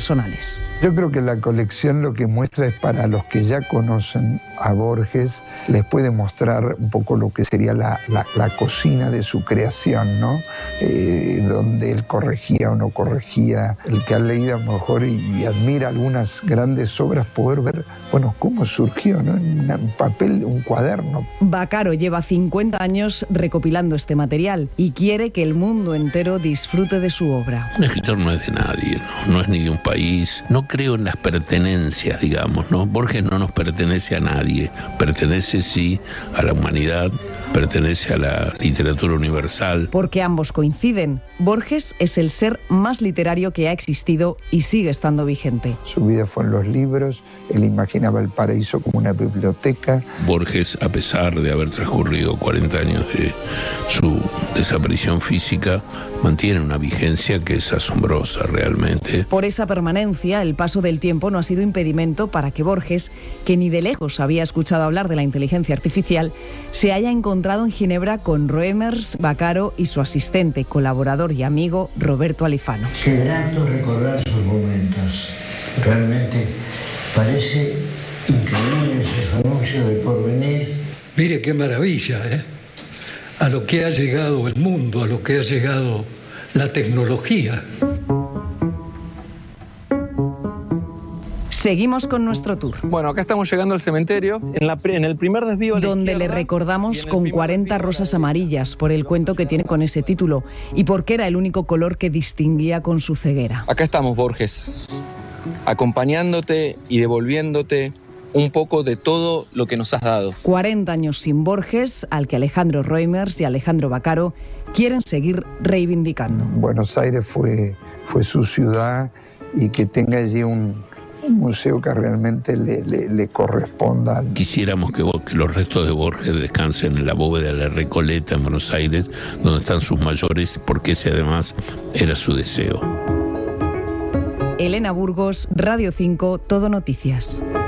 personales. Yo creo que la colección lo que muestra es, para los que ya conocen a Borges, les puede mostrar un poco lo que sería la cocina de su creación, ¿no? Donde él corregía o no corregía. El que ha leído a lo mejor y admira algunas grandes obras, poder ver, bueno, cómo surgió, ¿no? En un papel, un cuaderno. Vaccaro lleva 50 años recopilando este material y quiere que el mundo entero disfrute de su obra. Un escritor no es de nadie, no es ni de un país. No creo en las pertenencias, digamos, ¿no? Borges no nos pertenece a nadie. Pertenece, sí, a la humanidad, pertenece a la literatura universal. Porque ambos coinciden. Borges es el ser más literario que ha existido y sigue estando vigente. Su vida fue en los libros, él imaginaba el paraíso como una biblioteca. Borges, a pesar de haber transcurrido 40 años de su desaparición física, mantiene una vigencia que es asombrosa realmente. Por esa permanencia, el paso del tiempo no ha sido impedimento para que Borges, que ni de lejos había escuchado hablar de la inteligencia artificial, se haya encontrado en Ginebra con Reumers, Vaccaro y su asistente, colaborador y amigo Roberto Alifano. Qué grato recordar sus momentos. Realmente parece increíble ese anuncio del porvenir. Mire qué maravilla, ¿eh? A lo que ha llegado el mundo, a lo que ha llegado la tecnología. Seguimos con nuestro tour. Bueno, acá estamos llegando al cementerio, en el primer desvío a la donde izquierda, le recordamos con 40 rosas amarillas por el cuento que tiene con ese título y porque era el único color que distinguía con su ceguera. Acá estamos, Borges, acompañándote y devolviéndote un poco de todo lo que nos has dado. 40 años sin Borges, al que Alejandro Reumers y Alejandro Vaccaro quieren seguir reivindicando. Buenos Aires fue su ciudad, y que tenga allí un museo que realmente le corresponda. Quisiéramos que los restos de Borges descansen en la bóveda de la Recoleta en Buenos Aires, donde están sus mayores, porque ese además era su deseo. Elena Burgos, Radio 5, Todo Noticias.